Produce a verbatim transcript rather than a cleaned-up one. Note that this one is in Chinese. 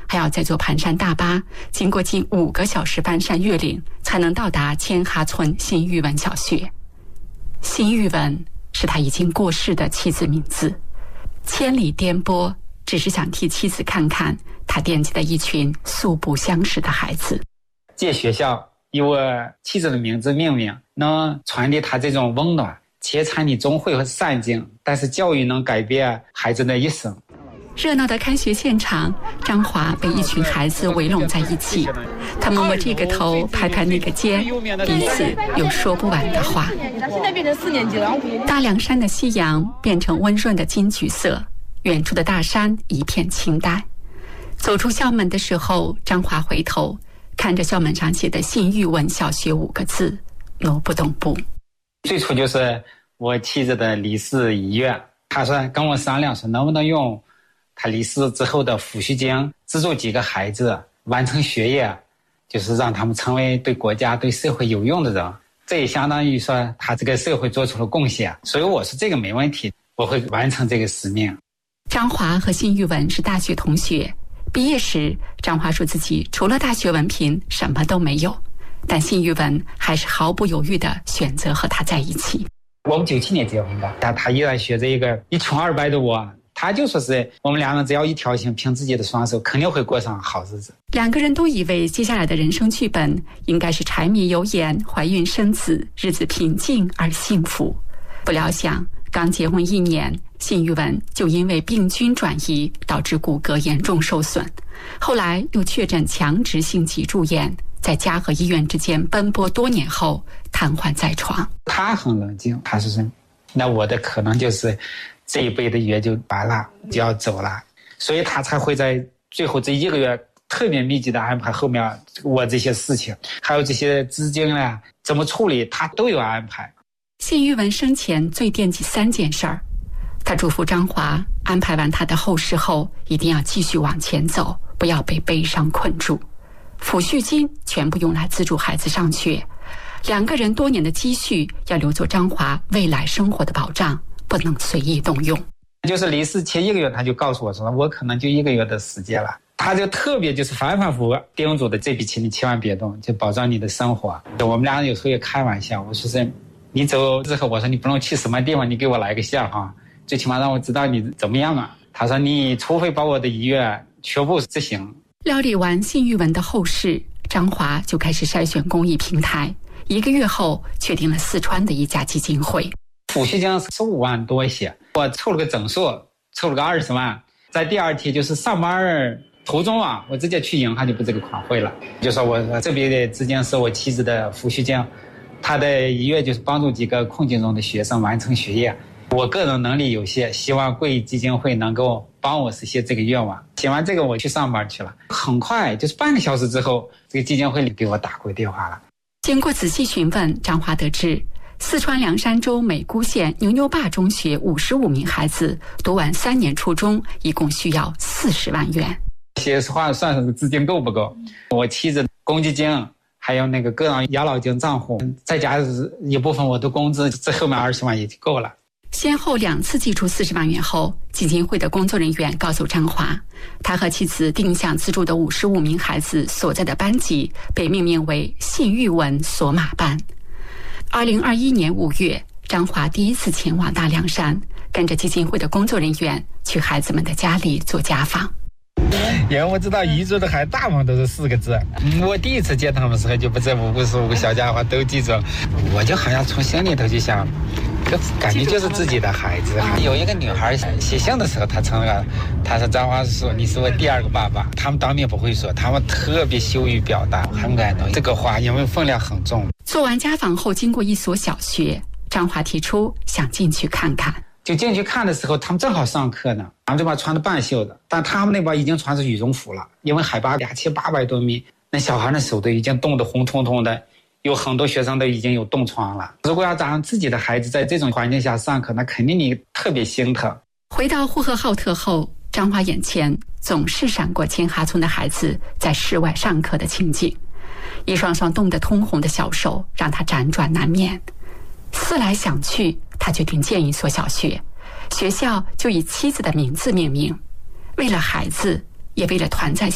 还要再坐盘山大巴，经过近五个小时翻山越岭，才能到达千哈村新玉文小学。新玉文是他已经过世的妻子名字。千里颠簸，只是想替妻子看看他惦记的一群素不相识的孩子。 借学校以我妻子的名字命名，能传递他这种温暖，且参你终会和善境，但是教育能改变孩子的一生。 热闹的开学现场，张华被一群孩子围拢在一起，他摸摸这个头，拍拍那个肩，彼此有说不完的话。 现在变成四年级了。 大凉山的夕阳变成温润的金橘色，远处的大山一片清淡。走出校门的时候，张华回头看着校门上写的信玉文小学五个字，挪不动步。 最初就是我妻子的离世遗愿，他说跟我商量说能不能用他离世之后的抚恤金资助几个孩子完成学业，就是让他们成为对国家对社会有用的人，这也相当于说他这个社会做出了贡献。所以我说这个没问题，我会完成这个使命。 张华和信玉文是大学同学，毕业时张华说自己除了大学文凭什么都没有，但信玉文还是毫不犹豫地选择和他在一起。 我们九七年结婚的，但他依然学着一个一穷二白的我，他就说是我们两个只要一条心，凭自己的双手肯定会过上好日子。 两个人都以为接下来的人生剧本应该是柴米油盐，怀孕生子，日子平静而幸福。不料想刚结婚一年，信玉文就因为病菌转移导致骨骼严重受损，后来又确诊强直性脊柱炎，在家和医院之间奔波多年后瘫痪在床。 他很冷静，他是说那我的可能就是这一辈的约就完了，就要走了，所以他才会在最后这一个月特别密集的安排后面我这些事情，还有这些资金啊怎么处理，他都有安排。 信玉文生前最惦记三件事儿，他嘱咐张华安排完他的后事后一定要继续往前走，不要被悲伤困住。抚恤金全部用来资助孩子上学，两个人多年的积蓄要留作张华未来生活的保障，不能随意动用。 就是离世前一个月他就告诉我说我可能就一个月的时间了，他就特别就是反反复复叮嘱的这笔钱你千万别动，就保障你的生活。我们俩有时候也开玩笑，我说是你走之后，我说你不能去什么地方，你给我来个相哈，最起码让我知道你怎么样啊。他说你除非把我的遗愿全部执行。 料理完信玉文的后事，张华就开始筛选公益平台，一个月后确定了四川的一家基金会。 抚恤金十五万多一些，我凑了个整数，凑了个二十万。在第二天就是上班途中啊，我直接去银行就把这个款汇了，就说我这笔的资金是我妻子的抚恤金，他的遗愿就是帮助几个困境中的学生完成学业。我个人能力有限，希望贵益基金会能够帮我实现这个愿望。写完这个我去上班去了，很快就是半个小时之后，这个基金会里给我打过电话了。 经过仔细询问，张华得知四川凉山州美姑县牛牛坝中学五十五名孩子读完三年初中，一共需要四十万元。 说实话，算是资金够不够？我妻子公积金还有那个个人养老金账户，再加一部分我的工资，这后面二十万也就够了。 先后两次寄出四十万元后，基金会的工作人员告诉张华，他和妻子定向资助的五十五名孩子所在的班级被命名为信玉文索马班。二零二一年五月，张华第一次前往大凉山，跟着基金会的工作人员去孩子们的家里做家访。 因为我知道彝族的孩子大部分都是四个字，我第一次见他们的时候就把这五十五个小家伙都记住，我就好像从心里头就想，感觉就是自己的孩子。有一个女孩写信的时候，她承认，她说张华说你是我第二个爸爸，他们当面不会说，他们特别羞于表达，很感动。这个话因为分量很重。 做完家访后，经过一所小学，张华提出想进去看看。 就进去看的时候，他们正好上课呢，咱们这边穿的半袖的，但他们那边已经穿着羽绒服了，因为海拔两千八百多米，那小孩的手都已经冻得红彤彤的，有很多学生都已经有冻疮了。如果要让自己的孩子在这种环境下上课，那肯定你特别心疼。 回到呼和浩特后，张华眼前总是闪过千哈村的孩子在室外上课的情景，一双双冻得通红的小手让他辗转难眠。思来想去，他决定建一所小学，学校就以妻子的名字命名，为了孩子，也为了团在